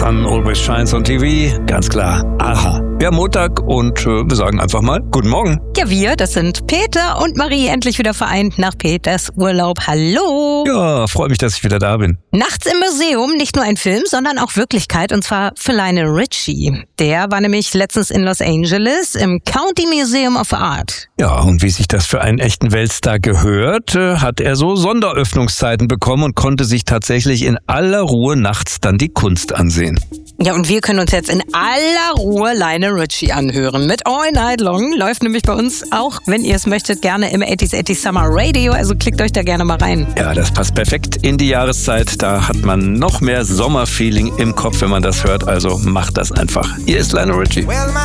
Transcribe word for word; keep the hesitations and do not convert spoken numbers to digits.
Sun always shines on T V. Ganz klar. Aha. Wir haben Montag und äh, wir sagen einfach mal Guten Morgen. Ja, wir, das sind Peter und Marie, endlich wieder vereint nach Peters Urlaub. Hallo. Ja, freue mich, dass ich wieder da bin. Nachts im Museum, nicht nur ein Film, sondern auch Wirklichkeit, und zwar für Lionel Richie. Der war nämlich letztens in Los Angeles im County Museum of Art. Ja, und wie sich das für einen echten Weltstar gehört, äh, hat er so Sonderöffnungszeiten bekommen und konnte sich tatsächlich in aller Ruhe nachts dann die Kunst ansehen. Ja, und wir können uns jetzt in aller Ruhe Lionel Richie anhören. Mit All Night Long läuft nämlich bei uns auch, wenn ihr es möchtet, gerne im achtziger achtzig Summer Radio. Also klickt euch da gerne mal rein. Ja, das passt perfekt in die Jahreszeit. Da hat man noch mehr Sommerfeeling im Kopf, wenn man das hört. Also macht das einfach. Hier ist Lionel Richie.